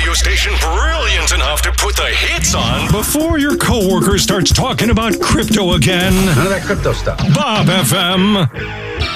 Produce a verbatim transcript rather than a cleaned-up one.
radio station brilliant enough to put the hits on before your coworker starts talking about crypto again. None of that crypto stuff. Bob F M.